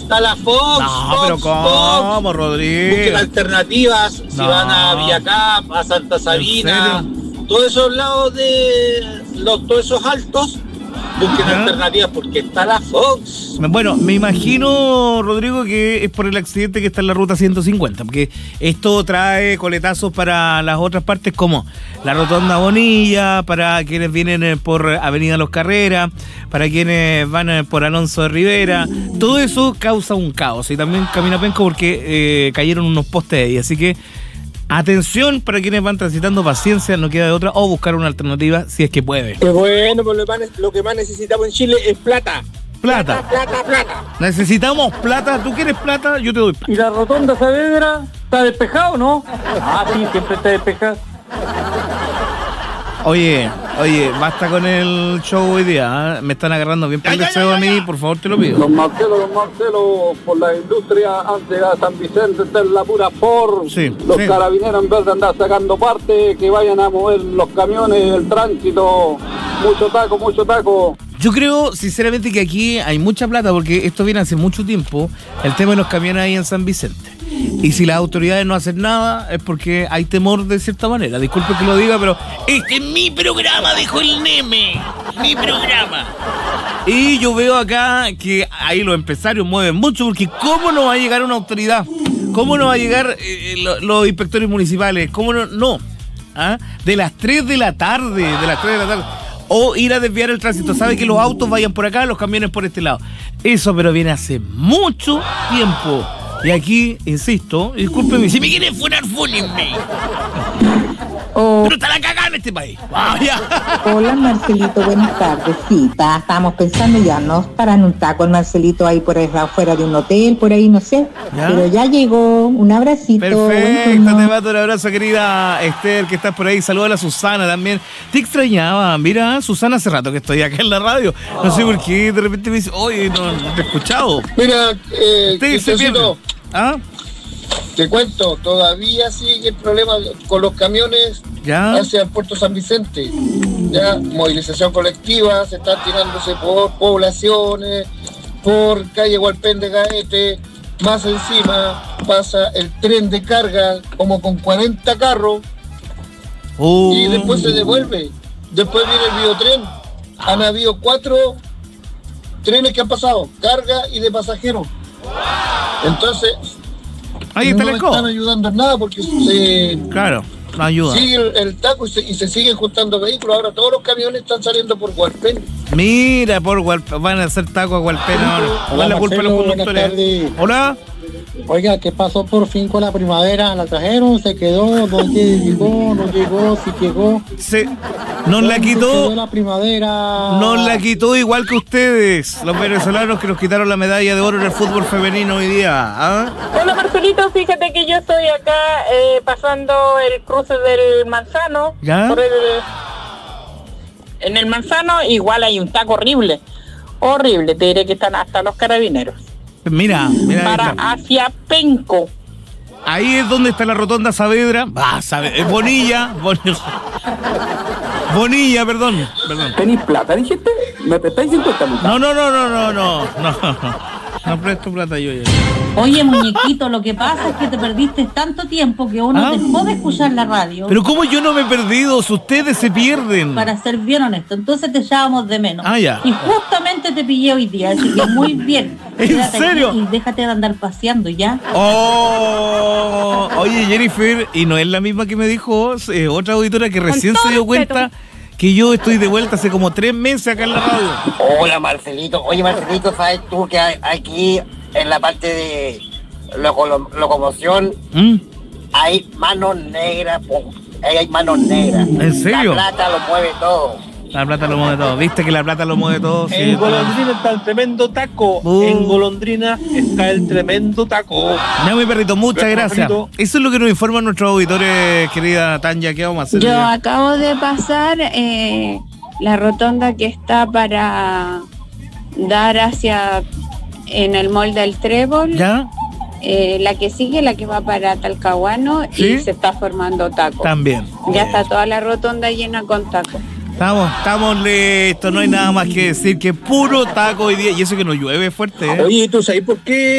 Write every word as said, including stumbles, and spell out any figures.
está la Fox. No, Fox, pero ¿cómo, Fox. Rodrigo? Busquen alternativas, si No. van a Villacap, a Santa Sabina, todos esos lados de los, todos esos altos, busquen ¿Ya? alternativas porque está la Fox. Bueno, me imagino, Rodrigo, que es por el accidente que está en la ruta ciento cincuenta, porque esto trae coletazos para las otras partes como la Rotonda Bonilla, para quienes vienen por Avenida Los Carreras, para quienes van por Alonso de Rivera. Todo eso causa un caos y también camina penco porque eh, cayeron unos postes ahí, así que atención para quienes van transitando, paciencia, no queda de otra, o buscar una alternativa si es que puede. Qué bueno, pero lo, más, lo que más necesitamos en Chile es plata. Plata. Plata, plata. Necesitamos plata. ¿Tú quieres plata? Yo te doy plata. ¿Y la Rotonda Saavedra está despejado, no? Ah, sí, siempre está despejado. Oye, oye, basta con el show hoy día, ¿eh? Me están agarrando bien por el deseo a mí, por favor, te lo pido. Don Marcelo, don Marcelo, por la industria antes de San Vicente, esta es la pura Ford. Sí, Los sí. carabineros, en vez de andar sacando parte, que vayan a mover los camiones, el tránsito. Mucho taco, mucho taco. Yo creo, sinceramente, que aquí hay mucha plata, porque esto viene hace mucho tiempo, el tema de los camiones ahí en San Vicente. Y si las autoridades no hacen nada, es porque hay temor de cierta manera. Disculpe que lo diga, pero este es mi programa, dijo el Neme. Mi programa. Y yo veo acá que ahí los empresarios mueven mucho, porque ¿cómo no va a llegar una autoridad? ¿Cómo no va a llegar eh, los, los inspectores municipales? ¿Cómo no? No. ¿Ah? De las tres de la tarde, de las tres de la tarde. O ir a desviar el tránsito. Sabe que los autos vayan por acá, los camiones por este lado. Eso, pero viene hace mucho tiempo. Y aquí, insisto, discúlpeme, si me quieren funar, fúnenme. Oh, Pero está la cagada en este país. Vaya. hola Marcelito, buenas tardes. Sí, ta- estábamos pensando ya, no para en un taco el Marcelito ahí por ahí afuera de un hotel, por ahí, no sé. ¿Ya? Pero ya llegó, un abracito. buen Perfecto, turno. te mando un abrazo, querida Esther, que estás por ahí. Saluda a la Susana también. Te extrañaba. Mira, Susana, hace rato que estoy acá en la radio. No sé por qué de repente me dice, oye, no, no te he escuchado. Mira, eh, Te, se pierde. Cristiancito, ¿Ah? te cuento, todavía sigue el problema con los camiones ¿Ya? hacia el puerto San Vicente. Ya, movilización colectiva, se están tirándose por poblaciones, por calle Hualpén de Gaete. Más encima pasa el tren de carga como con cuarenta carros Oh. y después se devuelve. Después viene el biotren. Han habido cuatro trenes que han pasado, carga y de pasajeros. Entonces, Ahí está no el están escobo. ayudando en nada porque se Claro, no ayuda. sigue el, el taco y se, y se siguen juntando vehículos. Ahora todos los camiones están saliendo por Hualpén. Mira, por Hualpén, van a hacer taco a Hualpén ahora. Hola, ¿Cuál es la culpa de los Marcelo, buenas conductores? tardes. Hola. Oiga, ¿qué pasó por fin con la primavera? ¿La trajeron? ¿Se quedó? ¿Dónde llegó? ¿No llegó? ¿Si llegó? Se, nos la ¿Dónde quedó quitó, la primavera? nos la quitó igual que ustedes, los venezolanos que nos quitaron la medalla de oro en el fútbol femenino hoy día. ¿Ah? Hola Marcelito, fíjate que yo estoy acá eh, pasando el cruce del Manzano. ¿Ya? Por el, en el Manzano igual hay un taco horrible. Horrible, te diré que están hasta los carabineros. Mira, mira. ahí Para está. hacia Penco. Ahí es donde está la rotonda Saavedra. Ah, Sabe- eh, Bonilla. Bonilla. Bonilla, perdón. Perdón. ¿Tenís plata, dijiste? ¿Me prestáis cincuenta lucas? No, no, no, no, no, no, no. No presto plata yo ya. Oye, muñequito, lo que pasa es que te perdiste tanto tiempo que uno ¿Ah? dejó de escuchar la radio. Pero ¿cómo yo no me he perdido? Si ustedes se pierden. Para ser bien honesto, entonces te echábamos de menos. Ah, ya. Y justamente te pillé hoy día, así que muy bien. ¿En Quédate aquí serio? Y déjate de andar paseando, ¿ya? Oh, oye Jennifer, y no es la misma que me dijo eh, otra auditora que recién todo se dio respeto. cuenta que yo estoy de vuelta hace como tres meses acá en la radio. Hola Marcelito, oye Marcelito, ¿sabes tú que hay- aquí en la parte de loco- locomoción ¿Mm? hay manos negras? po. Ahí hay manos negras. ¿En serio? La plata lo mueve todo. La plata lo mueve todo. ¿Viste que la plata lo mueve todo? Sí, En Golondrina está el tremendo taco. Uh. En Golondrina está el tremendo taco. No, mi perrito, muchas Gracias, gracias. perrito. Eso es lo que nos informan nuestros auditores, querida Tanya. ¿Qué vamos a hacer? Yo acabo de pasar eh, la rotonda que está para dar hacia en el mall del Trébol. ¿Ya? Eh, la que sigue, la que va para Talcahuano, ¿Sí? y se está formando taco. También. Ya está toda la rotonda llena con taco. Estamos, estamos listos, no hay nada más que decir que puro taco hoy día. Y eso que nos llueve fuerte, ¿eh? Oye, ¿tú sabes por qué